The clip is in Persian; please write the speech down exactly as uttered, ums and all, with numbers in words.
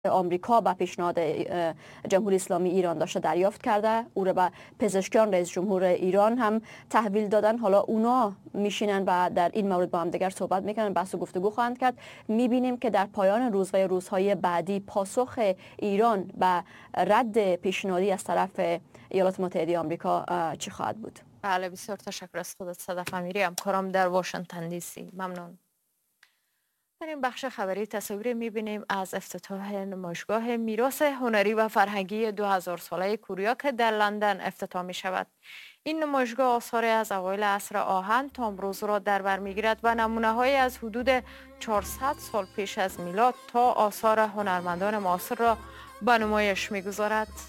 آمریکا به پیشنهاد جمهوری اسلامی ایران داشته دریافت کرده، او را به پزشکان رئیس جمهور ایران هم تحویل دادن. حالا اونا میشینن و در این مورد با هم دیگر صحبت میکنن، بحث و گفتگو خواهند کرد. میبینیم که در پایان روز و روزهای بعدی پاسخ ایران به رد پیشنهادی از طرف ایالات متحده آمریکا چی خواهد بود. بله، بسیار تشکر از خودت صدف امیری، همکارم در واشنگتن دی سی. ممنون. در این بخش خبری تصاویر می‌بینیم از افتتاح نمایشگاه میراث هنری و فرهنگی دو هزار ساله کوریا که در لندن افتتاح می شود. این نمایشگاه آثار از اوایل عصر آهن تا امروز را در بر می‌گیرد و نمونه‌های از حدود چهارصد سال پیش از میلاد تا آثار هنرمندان معاصر را به نمایش می‌گذارد.